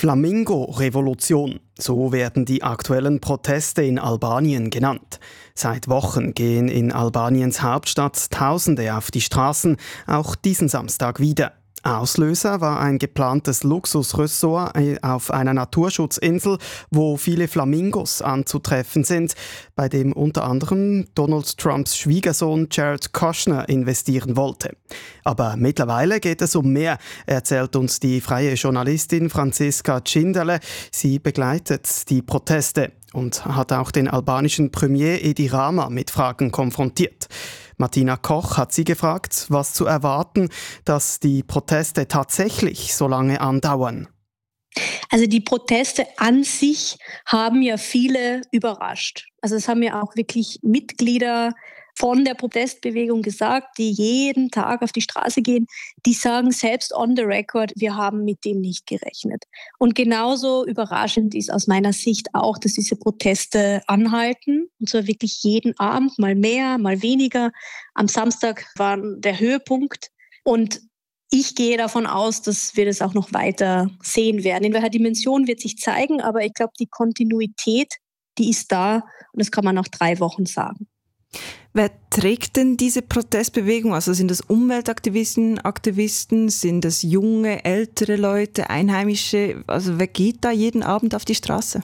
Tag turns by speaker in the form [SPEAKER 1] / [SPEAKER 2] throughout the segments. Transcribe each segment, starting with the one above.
[SPEAKER 1] Flamingo-Revolution, so werden die aktuellen Proteste in Albanien genannt. Seit Wochen gehen in Albaniens Hauptstadt Tausende auf die Straßen, auch diesen Samstag wieder. Auslöser war ein geplantes Luxusressort auf einer Naturschutzinsel, wo viele Flamingos anzutreffen sind, bei dem unter anderem Donald Trumps Schwiegersohn Jared Kushner investieren wollte. Aber mittlerweile geht es um mehr, erzählt uns die freie Journalistin Franziska Tschinderle. Sie begleitet die Proteste und hat auch den albanischen Premier Edi Rama mit Fragen konfrontiert. Martina Koch hat sie gefragt, was zu erwarten, dass die Proteste tatsächlich so lange andauern.
[SPEAKER 2] Also die Proteste an sich haben ja viele überrascht. Also es haben ja auch wirklich Mitglieder von der Protestbewegung gesagt, die jeden Tag auf die Straße gehen, die sagen selbst on the record, wir haben mit dem nicht gerechnet. Und genauso überraschend ist aus meiner Sicht auch, dass diese Proteste anhalten. Und zwar wirklich jeden Abend, mal mehr, mal weniger. Am Samstag war der Höhepunkt. Und ich gehe davon aus, dass wir das auch noch weiter sehen werden. In welcher Dimension wird sich zeigen, aber ich glaube, die Kontinuität, die ist da und das kann man nach 3 Wochen sagen.
[SPEAKER 3] Wer trägt denn diese Protestbewegung? Also sind das Umweltaktivisten, Aktivisten, sind das junge, ältere Leute, Einheimische? Also wer geht da jeden Abend auf die Straße?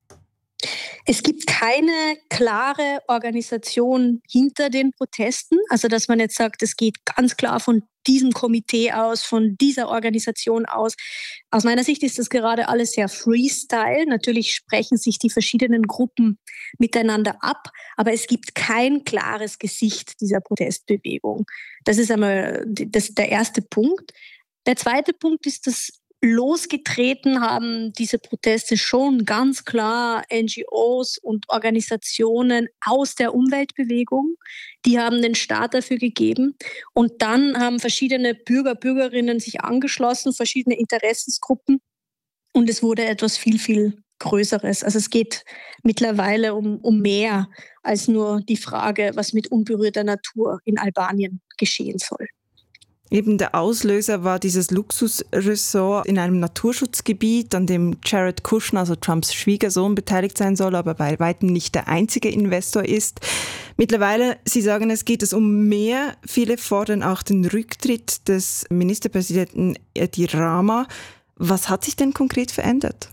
[SPEAKER 2] Es gibt keine klare Organisation hinter den Protesten. Also dass man jetzt sagt, es geht ganz klar von diesem Komitee aus, von dieser Organisation aus. Aus meiner Sicht ist das gerade alles sehr Freestyle. Natürlich sprechen sich die verschiedenen Gruppen miteinander ab, aber es gibt kein klares Gesicht dieser Protestbewegung. Das ist einmal der erste Punkt. Der zweite Punkt ist, dass losgetreten haben diese Proteste schon ganz klar NGOs und Organisationen aus der Umweltbewegung. Die haben den Start dafür gegeben. Und dann haben verschiedene Bürgerinnen sich angeschlossen, verschiedene Interessensgruppen. Und es wurde etwas viel, viel Größeres. Also es geht mittlerweile um mehr als nur die Frage, was mit unberührter Natur in Albanien geschehen soll.
[SPEAKER 3] Eben der Auslöser war dieses Luxusressort in einem Naturschutzgebiet, an dem Jared Kushner, also Trumps Schwiegersohn, beteiligt sein soll, aber bei weitem nicht der einzige Investor ist. Mittlerweile, Sie sagen, es geht um mehr. Viele fordern auch den Rücktritt des Ministerpräsidenten Edi Rama. Was hat sich denn konkret verändert?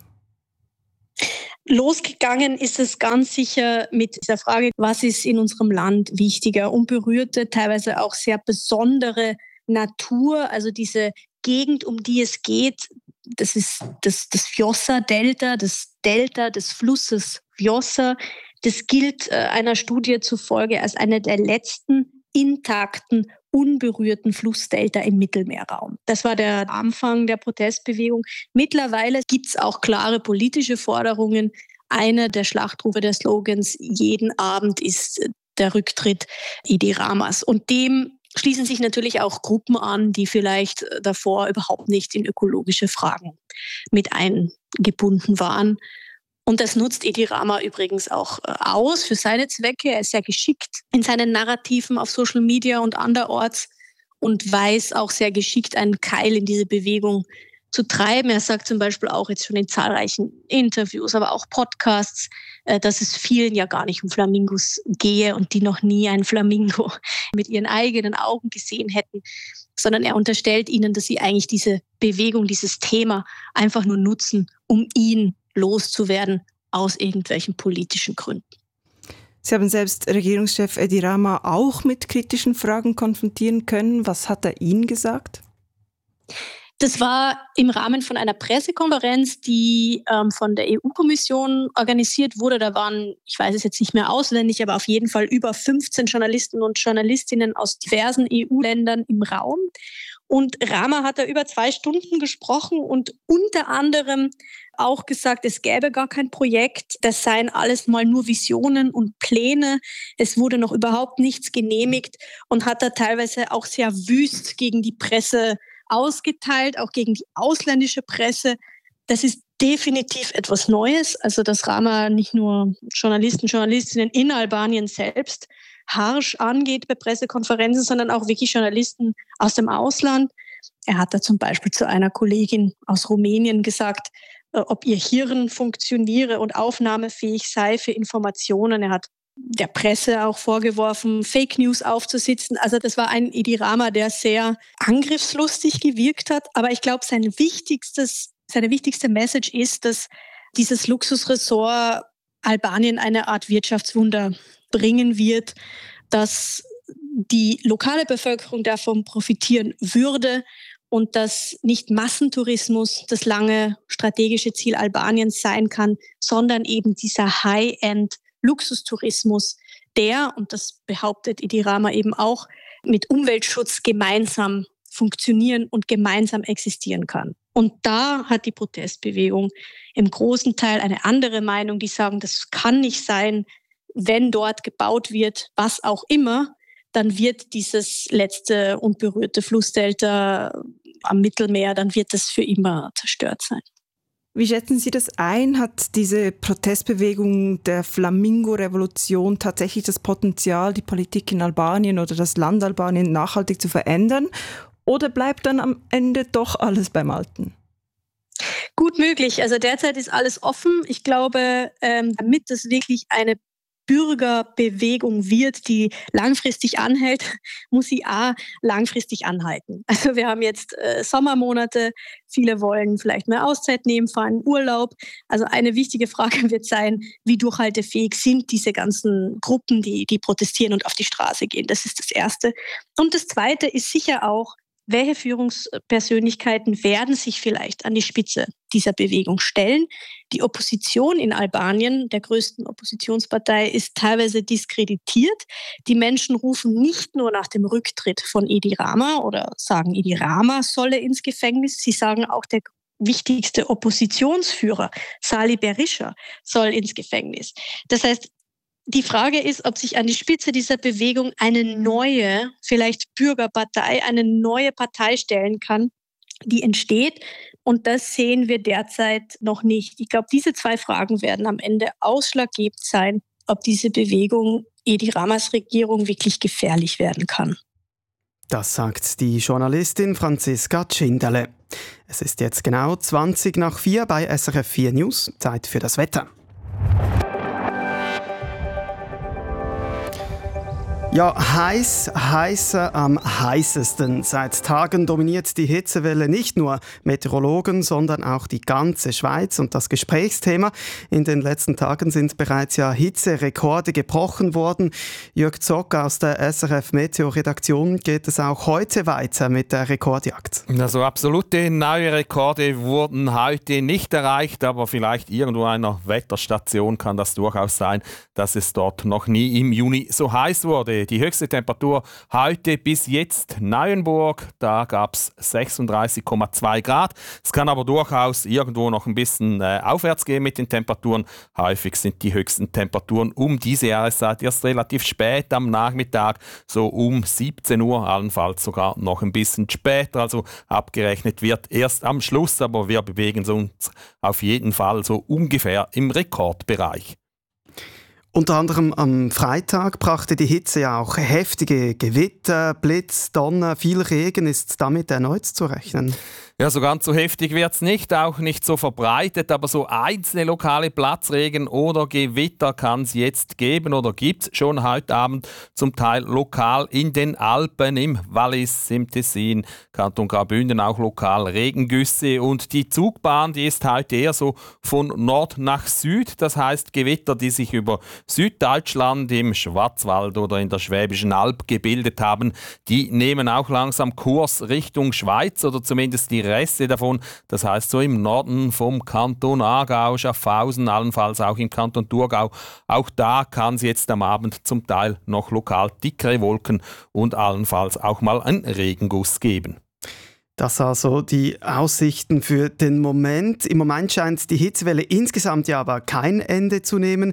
[SPEAKER 2] Losgegangen ist es ganz sicher mit dieser Frage, was ist in unserem Land wichtiger? Unberührte, teilweise auch sehr besondere Natur, also diese Gegend, um die es geht, das ist das Vjosa-Delta, das Delta des Flusses Vjosa. Das gilt einer Studie zufolge als eine der letzten intakten, unberührten Flussdelta im Mittelmeerraum. Das war der Anfang der Protestbewegung. Mittlerweile gibt es auch klare politische Forderungen. Einer der Schlachtrufe der Slogans jeden Abend ist der Rücktritt Edi Ramas. Und dem schließen sich natürlich auch Gruppen an, die vielleicht davor überhaupt nicht in ökologische Fragen mit eingebunden waren. Und das nutzt Edi Rama übrigens auch aus für seine Zwecke. Er ist sehr geschickt in seinen Narrativen auf Social Media und anderorts und weiß auch sehr geschickt, einen Keil in diese Bewegung zu treiben. Er sagt zum Beispiel auch jetzt schon in zahlreichen Interviews, aber auch Podcasts, dass es vielen ja gar nicht um Flamingos gehe und die noch nie einen Flamingo mit ihren eigenen Augen gesehen hätten, sondern er unterstellt ihnen, dass sie eigentlich diese Bewegung, dieses Thema einfach nur nutzen, um ihn loszuwerden aus irgendwelchen politischen Gründen.
[SPEAKER 3] Sie haben selbst Regierungschef Edi Rama auch mit kritischen Fragen konfrontieren können. Was hat er Ihnen gesagt?
[SPEAKER 2] Das war im Rahmen von einer Pressekonferenz, die von der EU-Kommission organisiert wurde. Da waren, ich weiß es jetzt nicht mehr auswendig, aber auf jeden Fall über 15 Journalisten und Journalistinnen aus diversen EU-Ländern im Raum. Und Rama hat da über 2 Stunden gesprochen und unter anderem auch gesagt, es gäbe gar kein Projekt, das seien alles mal nur Visionen und Pläne. Es wurde noch überhaupt nichts genehmigt und hat da teilweise auch sehr wüst gegen die Presse ausgeteilt, auch gegen die ausländische Presse. Das ist definitiv etwas Neues, also dass Rama nicht nur Journalisten, Journalistinnen in Albanien selbst harsch angeht bei Pressekonferenzen, sondern auch wirklich Journalisten aus dem Ausland. Er hat da zum Beispiel zu einer Kollegin aus Rumänien gesagt, ob ihr Hirn funktioniere und aufnahmefähig sei für Informationen. Er hat der Presse auch vorgeworfen, Fake News aufzusitzen. Also das war ein Edi Rama, der sehr angriffslustig gewirkt hat. Aber ich glaube, seine wichtigste Message ist, dass dieses Luxusressort Albanien eine Art Wirtschaftswunder bringen wird, dass die lokale Bevölkerung davon profitieren würde und dass nicht Massentourismus das lange strategische Ziel Albaniens sein kann, sondern eben dieser High-End-Luxustourismus, der, und das behauptet Edi Rama eben auch, mit Umweltschutz gemeinsam funktionieren und gemeinsam existieren kann. Und da hat die Protestbewegung im großen Teil eine andere Meinung, die sagen, das kann nicht sein, wenn dort gebaut wird, was auch immer, dann wird dieses letzte unberührte Flussdelta am Mittelmeer, dann wird das für immer zerstört sein.
[SPEAKER 3] Wie schätzen Sie das ein? Hat diese Protestbewegung der Flamingo-Revolution tatsächlich das Potenzial, die Politik in Albanien oder das Land Albanien nachhaltig zu verändern? Oder bleibt dann am Ende doch alles beim Alten?
[SPEAKER 2] Gut möglich. Also derzeit ist alles offen. Ich glaube, damit das wirklich eine Bürgerbewegung wird, die langfristig anhält, muss sie langfristig anhalten. Also wir haben jetzt Sommermonate, viele wollen vielleicht mehr Auszeit nehmen, fahren in Urlaub. Also eine wichtige Frage wird sein, wie durchhaltefähig sind diese ganzen Gruppen, die protestieren und auf die Straße gehen. Das ist das Erste. Und das Zweite ist sicher auch, welche Führungspersönlichkeiten werden sich vielleicht an die Spitze dieser Bewegung stellen? Die Opposition in Albanien, der größten Oppositionspartei, ist teilweise diskreditiert. Die Menschen rufen nicht nur nach dem Rücktritt von Edi Rama oder sagen, Edi Rama solle ins Gefängnis. Sie sagen auch, der wichtigste Oppositionsführer, Salih Berisha, soll ins Gefängnis. Das heißt, die Frage ist, ob sich an die Spitze dieser Bewegung eine neue, vielleicht Bürgerpartei, eine neue Partei stellen kann, die entsteht. Und das sehen wir derzeit noch nicht. Ich glaube, diese zwei Fragen werden am Ende ausschlaggebend sein, ob diese Bewegung Edi Ramas Regierung wirklich gefährlich werden kann.
[SPEAKER 1] Das sagt die Journalistin Franziska Tschinderle. Es ist jetzt genau 4:20 bei SRF 4 News. Zeit für das Wetter. Ja, heißer am heißesten. Seit Tagen dominiert die Hitzewelle nicht nur Meteorologen, sondern auch die ganze Schweiz. Und das Gesprächsthema in den letzten Tagen sind bereits Hitzerekorde gebrochen worden. Jörg Zock aus der SRF Meteo-Redaktion, geht es auch heute weiter mit der Rekordjagd?
[SPEAKER 4] Also absolute neue Rekorde wurden heute nicht erreicht, aber vielleicht irgendwo einer Wetterstation kann das durchaus sein, dass es dort noch nie im Juni so heiß wurde. Die höchste Temperatur heute bis jetzt Neuenburg, da gab es 36,2 Grad. Es kann aber durchaus irgendwo noch ein bisschen aufwärts gehen mit den Temperaturen. Häufig sind die höchsten Temperaturen um diese Jahreszeit erst relativ spät am Nachmittag, so um 17 Uhr, allenfalls sogar noch ein bisschen später. Also abgerechnet wird erst am Schluss, aber wir bewegen uns auf jeden Fall so ungefähr im Rekordbereich.
[SPEAKER 1] Unter anderem am Freitag brachte die Hitze auch heftige Gewitter, Blitz, Donner, viel Regen. Ist damit erneut zu rechnen?
[SPEAKER 4] Ja, so ganz so heftig wird es nicht, auch nicht so verbreitet, aber so einzelne lokale Platzregen oder Gewitter kann es jetzt geben oder gibt es schon heute Abend, zum Teil lokal in den Alpen, im Wallis, im Tessin, Kanton Graubünden auch lokal Regengüsse. Und die Zugbahn, die ist heute eher so von Nord nach Süd, das heißt Gewitter, die sich über Süddeutschland, im Schwarzwald oder in der Schwäbischen Alb gebildet haben, die nehmen auch langsam Kurs Richtung Schweiz oder zumindest die Reste davon. Das heißt so im Norden vom Kanton Aargau, Schaffhausen, allenfalls auch im Kanton Thurgau. Auch da kann es jetzt am Abend zum Teil noch lokal dickere Wolken und allenfalls auch mal einen Regenguss geben.
[SPEAKER 1] Das also die Aussichten für den Moment. Im Moment scheint die Hitzewelle insgesamt ja aber kein Ende zu nehmen.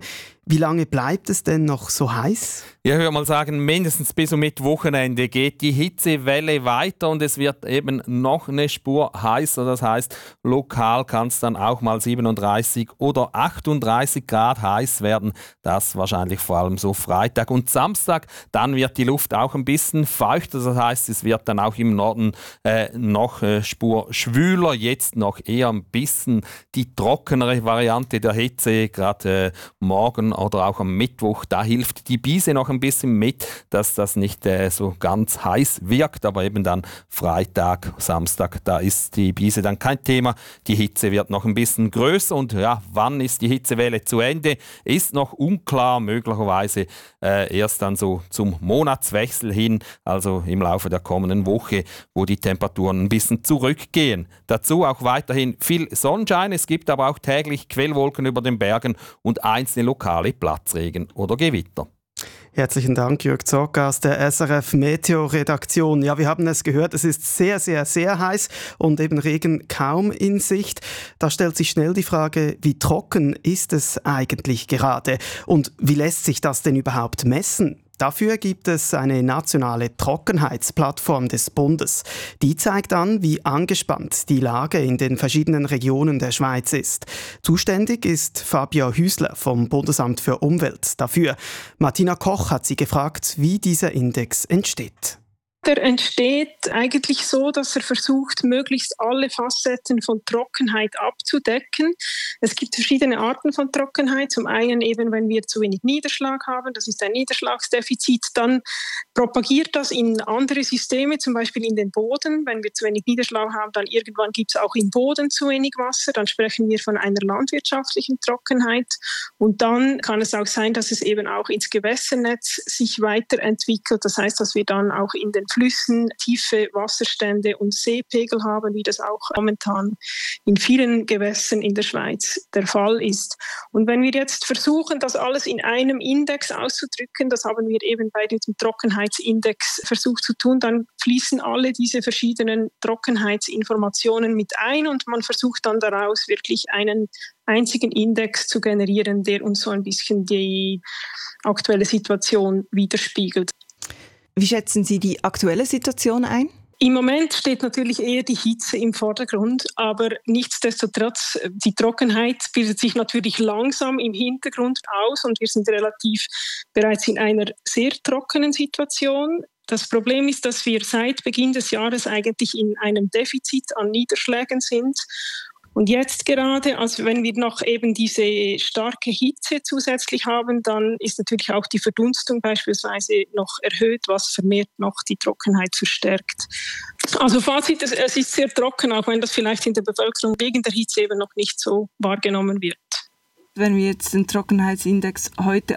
[SPEAKER 1] Wie lange bleibt es denn noch so heiß?
[SPEAKER 4] Ja, ich würde mal sagen, mindestens bis zum Mittwochenende geht die Hitzewelle weiter und es wird eben noch eine Spur heißer. Das heißt, lokal kann es dann auch mal 37 oder 38 Grad heiß werden. Das wahrscheinlich vor allem so Freitag und Samstag. Dann wird die Luft auch ein bisschen feuchter. Das heißt, es wird dann auch im Norden noch Spur schwüler. Jetzt noch eher ein bisschen die trockenere Variante der Hitze. Gerade morgen oder auch am Mittwoch, da hilft die Biese noch ein bisschen mit, dass das nicht so ganz heiß wirkt, aber eben dann Freitag, Samstag, da ist die Biese dann kein Thema. Die Hitze wird noch ein bisschen größer und ja, wann ist die Hitzewelle zu Ende, ist noch unklar, möglicherweise erst dann so zum Monatswechsel hin, also im Laufe der kommenden Woche, wo die Temperaturen ein bisschen zurückgehen. Dazu auch weiterhin viel Sonnenschein, es gibt aber auch täglich Quellwolken über den Bergen und einzelne lokale Platzregen oder Gewitter.
[SPEAKER 1] Herzlichen Dank, Jörg Zocker aus der SRF Meteo-Redaktion. Ja, wir haben es gehört, es ist sehr, sehr, sehr heiß und eben Regen kaum in Sicht. Da stellt sich schnell die Frage, wie trocken ist es eigentlich gerade? Und wie lässt sich das denn überhaupt messen? Dafür gibt es eine nationale Trockenheitsplattform des Bundes. Die zeigt an, wie angespannt die Lage in den verschiedenen Regionen der Schweiz ist. Zuständig ist Fabia Hüsler vom Bundesamt für Umwelt dafür. Martina Koch hat sie gefragt, wie dieser Index entsteht.
[SPEAKER 5] Der entsteht eigentlich so, dass er versucht, möglichst alle Facetten von Trockenheit abzudecken. Es gibt verschiedene Arten von Trockenheit. Zum einen eben, wenn wir zu wenig Niederschlag haben, das ist ein Niederschlagsdefizit, dann propagiert das in andere Systeme, zum Beispiel in den Boden. Wenn wir zu wenig Niederschlag haben, dann irgendwann gibt es auch im Boden zu wenig Wasser. Dann sprechen wir von einer landwirtschaftlichen Trockenheit. Und dann kann es auch sein, dass es eben auch ins Gewässernetz sich weiterentwickelt. Das heißt, dass wir dann auch in den Flüssen tiefe Wasserstände und Seepegel haben, wie das auch momentan in vielen Gewässern in der Schweiz der Fall ist. Und wenn wir jetzt versuchen, das alles in einem Index auszudrücken, das haben wir eben bei diesem Trockenheitsindex versucht zu tun, dann fließen alle diese verschiedenen Trockenheitsinformationen mit ein und man versucht dann daraus wirklich einen einzigen Index zu generieren, der uns so ein bisschen die aktuelle Situation widerspiegelt.
[SPEAKER 3] Wie schätzen Sie die aktuelle Situation ein?
[SPEAKER 5] Im Moment steht natürlich eher die Hitze im Vordergrund, aber nichtsdestotrotz, die Trockenheit bildet sich natürlich langsam im Hintergrund aus und wir sind relativ bereits in einer sehr trockenen Situation. Das Problem ist, dass wir seit Beginn des Jahres eigentlich in einem Defizit an Niederschlägen sind. Und jetzt gerade, also wenn wir noch eben diese starke Hitze zusätzlich haben, dann ist natürlich auch die Verdunstung beispielsweise noch erhöht, was vermehrt noch die Trockenheit verstärkt. Also Fazit, es ist sehr trocken, auch wenn das vielleicht in der Bevölkerung wegen der Hitze eben noch nicht so wahrgenommen wird.
[SPEAKER 3] Wenn wir jetzt den Trockenheitsindex heute